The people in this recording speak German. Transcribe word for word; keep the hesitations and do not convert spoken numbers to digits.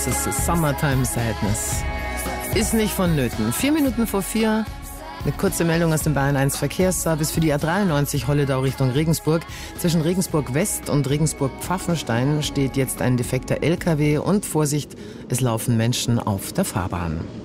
Das ist Summertime Sadness. Ist nicht vonnöten. Vier Minuten vor vier. Eine kurze Meldung aus dem Bayern eins Verkehrsservice für die A dreiundneunzig Holledau Richtung Regensburg. Zwischen Regensburg West und Regensburg Pfaffenstein steht jetzt ein defekter L K W und Vorsicht, es laufen Menschen auf der Fahrbahn.